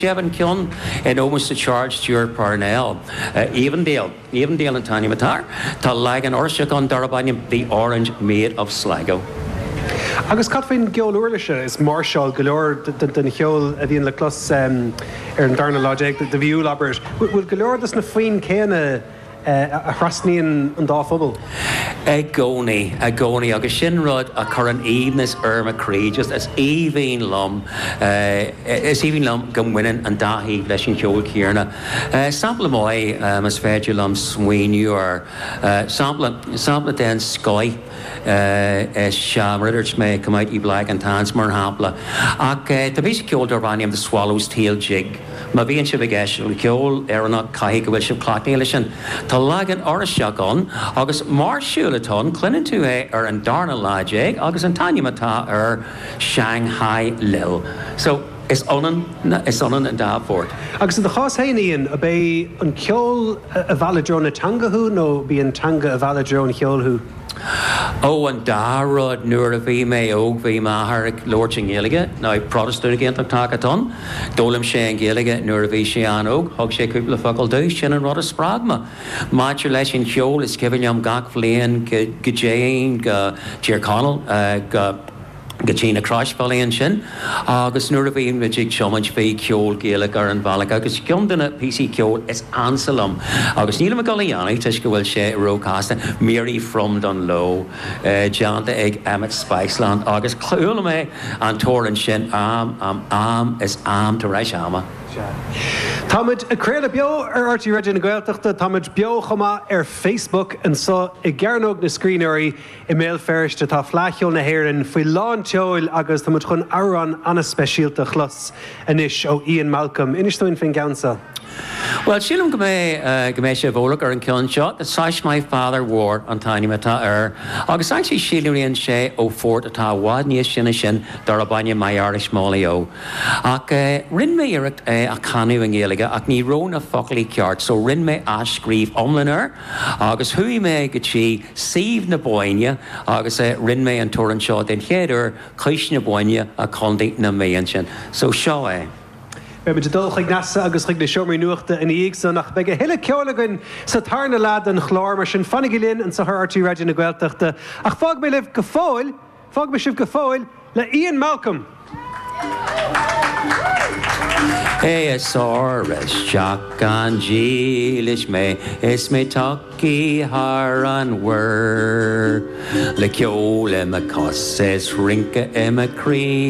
Jevon Kiln in almost the charge Stuart Parnell, Evendale and Tanya Matar, Talagan Orshak Darabanium, the Orange Maid of Sligo. Agus Catfin Geol Urlisha is Marshall Galore den Heol a bhíonn le clos an Darna Logic, the view labbers. Will Galore this na faoin céine a thrasníon an dá phobal? A goni, agus sin rud a current evenis Irma Cree, just as Evine Lum gum winning and dahi leis Joel Kierna. Sample moi as Fedulum Sweeney or sample den Sky as Sham Ridders may come out black and tans more hampla. The basic Kjol Dorvanium the Swallow's Tail Jig. Ma bhíonn si bheith Kjol Arana Kai go bhfuil si Clotnéilisin. Tá lagan Orshakon agus Marsúlaton clinin tú an Darna Logic agus an Tanya Mata Shanghai Lil. So is onan and Davort. Agus the chás haíon a bé an Kjol a Valadrón a Tangahu no bí an Tanga a Valadrón Kjolhu. Oh, and Darrod nuair a bhí mé óg bhí maithar Lord sin Gaeilge, now Protestant again an tagaton, Dolam sé an Gaeilge nuair a bhí sé an óg, thug sé cúpla focail dúis sin an rud a sprágma. Máidir leis an Kjol is cineam gach bhliain go Jane go Ger Connell Gachina Crash Valley sin, agus nuair a bhíonn muidig seomid bhí Kjol Gaeilge ar an bhailg, agus ciomdanna PC Kjol is Anselm, agus níl me Golianna, tuis go bhfuil sé rócasta, Mary from Dunlow, Janta ag Emmet Spiceland, agus clúla mé an tóran sin am is am to reis ama. Táid a créile beo RT Regina Gaeltachta, táid beo chuma Facebook and so I gcearnóg na scríóirí I mail ferriste tá flaithol na hhéireann faoi lán teoil agus táid chun áran anna speisialta chlos inis ó Ian Malcolm. Inis tú in fin gansa? Well, sílim go mé sé bhólaach ar an ciln seo, the Sash My Father War an Tanya Mata agus actually sílimíonn sé ó Fort atá bhád níos sin dar a baine mai Irish Molly ó. Ach rinn mé iirecht a canú an Gaeilge ach ní róna focalaí ceart, so rinn mé ascríomh omlanar agus hui mé go tí síomh na boine agus rinn mé an tóran seo den chéidir chuis na boine a condaí na méon sin. So seo We hebben dul chuig nasa agus chuig na seomí nuachta in íagsa nach beige heile ceolagan sa tarna lad an chlár mar sin fannig linn an sa RT Regina Gaeltachta. Ach fág mé libh go fáil, fág mé sibh go fáil le Ian Malcolm. Esaurus Jack and Jeelish me is me tucky har an wur le ceol em a cos says rinka em a cree